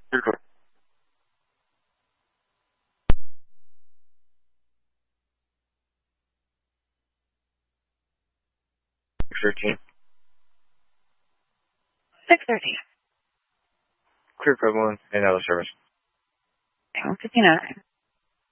You're correct. 13. 613. Clear code 1 and out of service. 59.